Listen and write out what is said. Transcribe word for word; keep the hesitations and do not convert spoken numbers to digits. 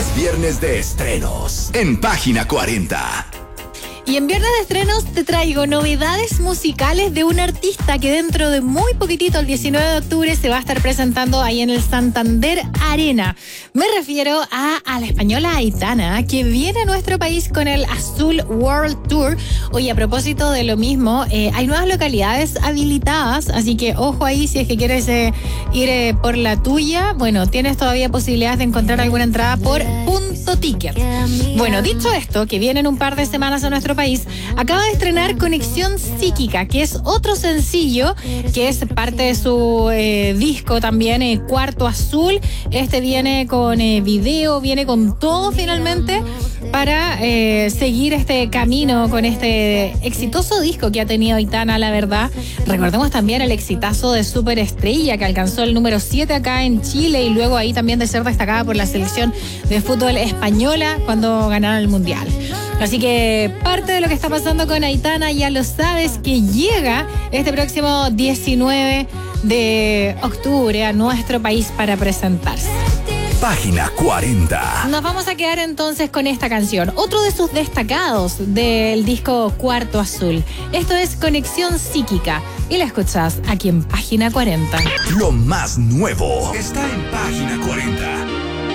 Es viernes de estrenos en Página cuarenta. Y en Viernes de Estrenos te traigo novedades musicales de un artista que dentro de muy poquitito, el diecinueve de octubre, se va a estar presentando ahí en el Santander Arena. Me refiero a, a la española Aitana, que viene a nuestro país con el Azul World Tour. Oye, a propósito de lo mismo, eh, hay nuevas localidades habilitadas, así que ojo ahí si es que quieres eh, ir eh, por la tuya. Bueno, tienes todavía posibilidades de encontrar alguna entrada por Punto Ticket. Bueno, dicho esto, que vienen un par de semanas a nuestro país, acaba de estrenar Conexión Psíquica, que es otro sencillo que es parte de su eh, disco también, eh, Cuarto Azul. Este viene con eh, video, viene con todo finalmente para eh, seguir este camino con este exitoso disco que ha tenido Aitana, la verdad. Recordemos también el exitazo de Superestrella, que alcanzó el número siete acá en Chile y luego ahí también de ser destacada por la selección de fútbol española cuando ganaron el Mundial. Así que parte de lo que está pasando con Aitana ya lo sabes, que llega este próximo diecinueve de octubre a nuestro país para presentarse. Página cuarenta. Nos vamos a quedar entonces con esta canción, otro de sus destacados del disco Cuarto Azul. Esto es Conexión Psíquica y la escuchás aquí en Página cuarenta. Lo más nuevo está en Página cuarenta.